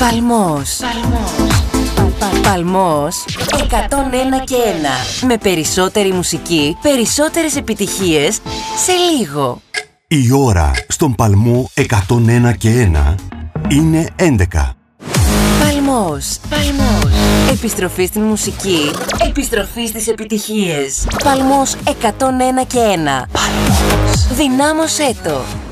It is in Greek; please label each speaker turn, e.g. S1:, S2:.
S1: Παλμός. Παλμός 101 και 1. Με περισσότερη μουσική, περισσότερες επιτυχίες σε λίγο.
S2: Η ώρα στον Παλμό 101 και 1 είναι 11.
S1: Παλμός. Επιστροφή στην μουσική, επιστροφή στις επιτυχίες. Παλμός 101 και 1. Παλμός. Δυνάμωσέ το.